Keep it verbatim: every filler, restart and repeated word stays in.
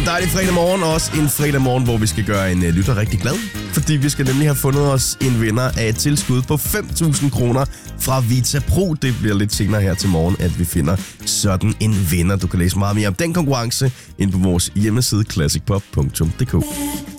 en dejlig fredag morgen, og også en fredag morgen, hvor vi skal gøre en uh, lytter rigtig glad. Fordi vi skal nemlig have fundet os en vinder af et tilskud på fem tusind kroner fra Vita Pro. Det bliver lidt senere her til morgen, at vi finder sådan en vinder. Du kan læse meget mere om den konkurrence ind på vores hjemmeside classic pop punktum d k.